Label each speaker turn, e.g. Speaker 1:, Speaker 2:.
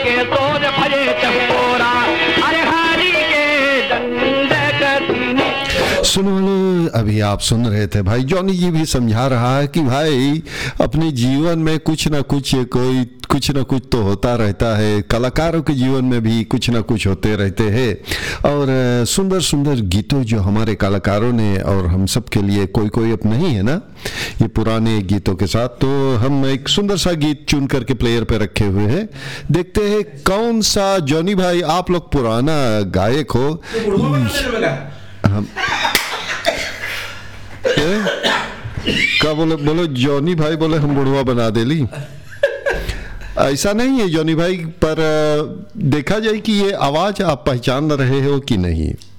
Speaker 1: के तोर भजे चकोरा, अरे हरि के दंड कथनी।
Speaker 2: सुनो अभी आप सुन रहे थे भाई जॉनी जी भी समझा रहा है कि भाई अपने जीवन में कुछ ना कुछ तो होता रहता है। कलाकारों के जीवन में भी कुछ ना कुछ होते रहते हैं और सुंदर सुंदर गीतों जो हमारे कलाकारों ने और हम सब के लिए कोई अब नहीं है ना ये पुराने गीतों के साथ, तो हम एक सुंदर सा गीत चुन करके प्लेयर पे रखे हुए हैं। देखते हैं कौन सा। जॉनी भाई आप लोग पुराना गायक हो, हम क्या बोलो जॉनी भाई बोले हम बुढ़वा बना देली। ऐसा नहीं है जॉनी भाई, पर देखा जाए कि ये आवाज आप पहचान रहे हो कि नहीं।